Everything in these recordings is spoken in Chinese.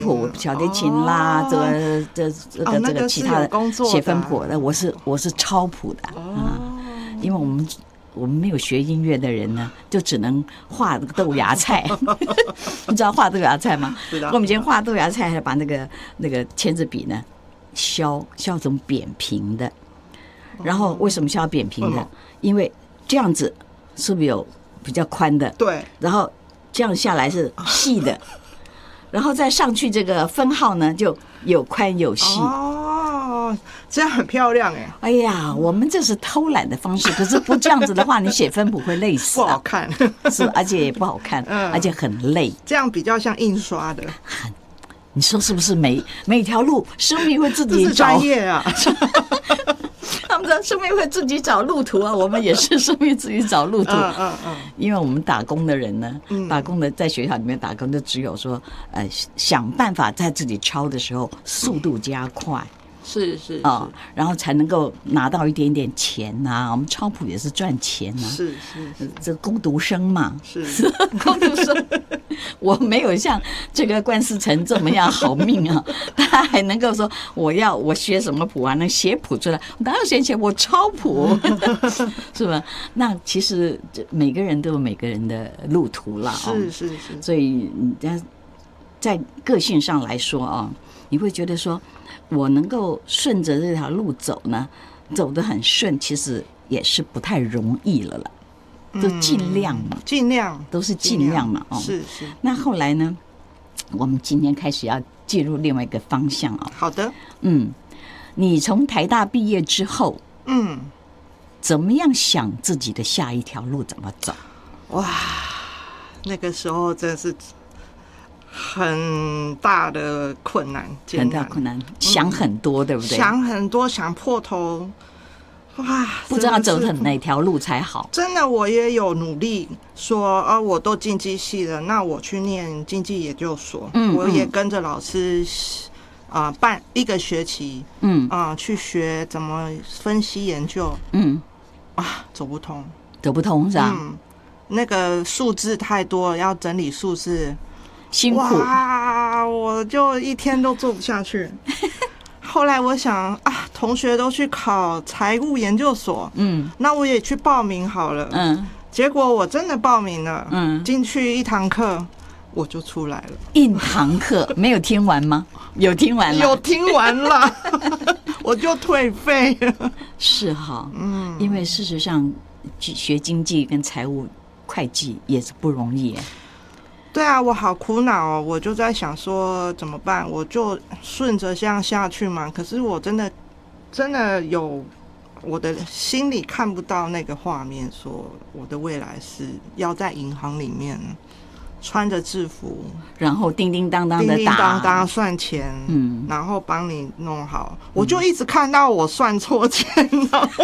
谱、小提琴啦，这个其他的写分谱的，我是抄谱的啊，因为我们没有学音乐的人呢，就只能画那个豆芽菜。你知道画豆芽菜吗？我们以前画豆芽菜，还把那个签字笔呢削成扁平的。然后为什么削扁平的？因为这样子是不是有比较宽的？对。然后这样下来是细的，然后再上去这个分号呢就有宽有细。 哦，这样很漂亮哎！ 哎呀，我们这是偷懒的方式，可是不这样子的话，你写分谱会累死， 不好看， 是，而且也不好看，而且很累。 这样比较像印刷的。 你说是不是？每条路生命会自己找， 这是专业啊。 他们的生命会自己找路途啊，我们也是生命自己找路途。因为我们打工的人呢，打工的在学校里面打工，就只有说想办法在自己抄的时候速度加快。 是然后才能够拿到一点点钱呐。我们抄谱也是赚钱呐。 是， 这工读生嘛， 是工读生。我没有像这个冠思成这么样好命啊，他还能够说我学什么谱啊，能写谱出来，哪有写我抄谱，是吧？那其实每个人都有每个人的路途了， 是， 所以在个性上来说啊，你会觉得说，我能够顺着这条路走呢，走得很顺，其实也是不太容易了啦。都尽量嘛，都是尽量嘛。 是。 那后来呢，我们今天开始要进入另外一个方向哦。 好的。 你从台大毕业之后，怎么样想自己的下一条路怎么走？ 哇，那个时候真的是很大的困难， 很大困难，想很多，对不对？ 想很多，想破头，哇， 不知道走哪条路才好。 真的，我也有努力说我都经济系了，那我去念经济研究所。我也跟着老师办一个学期，去学怎么分析研究。走不通是吧？那个数字太多，要整理数字。 辛苦哇！我就一天都做不下去。后来我想同学都去考财务研究所，那我也去报名好了，结果我真的报名了，进去一堂课我就出来了。 一堂课没有听完吗？有听完了， 有听完了，我就退费了。 是哈，因为事实上学经济跟财务会计也是不容易。 对啊，我好苦恼哦，我就在想说怎么办，我就顺着这样下去嘛。可是我真的有我的心里看不到那个画面，说我的未来是要在银行里面穿着制服， 然后叮叮当当的打， 叮叮当当算钱，然后帮你弄好。我就一直看到我算错钱，然后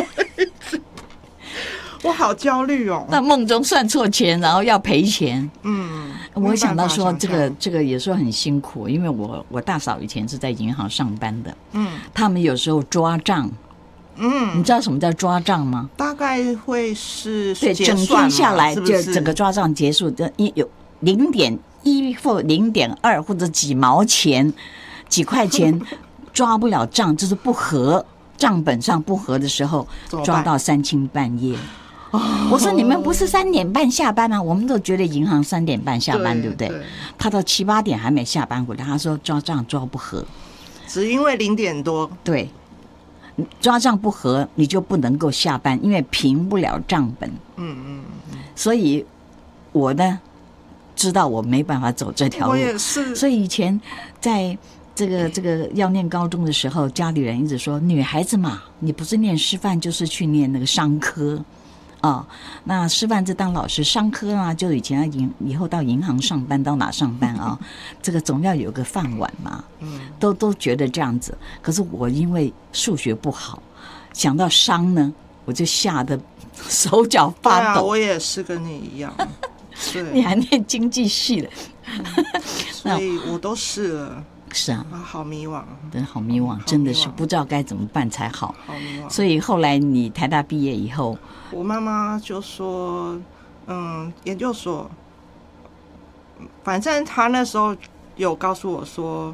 我好焦虑哦。 那梦中算错钱，然后要赔钱。我想到说这个也是很辛苦，因为我大嫂以前是在银行上班的，他们有时候抓账。你知道什么叫抓账吗？ 大概会是对，整天下来就整个抓账结束，有0.1或0.2或者几毛钱、几块钱抓不了账，就是不合账本上不合的时候，抓到3更半夜。我说你们不是3点半下班吗？我们都觉得银行3点半下班，对不对？他到7、8点还没下班回来，他说抓账抓不合， 只因为0点多。 对，抓账不合你就不能够下班，因为评不了账本。所以我呢知道我没办法走这条路， 我也是。所以以前在这个要念高中的时候，家里人一直说女孩子嘛，你不是念师范就是去念那个商科。那师范是当老师，商科啊，就以前以后到银行上班，到哪上班啊？这个总要有个饭碗嘛。都觉得这样子。可是我因为数学不好，想到商呢，我就吓得手脚发抖。 我也是跟你一样。 你还念经济系的， 所以我都试了。 是啊， 好迷惘， 真好迷惘，真的是不知道该怎么办才好。所以后来你台大毕业以后， 我妈妈就说，研究所，反正她那时候有告诉我说，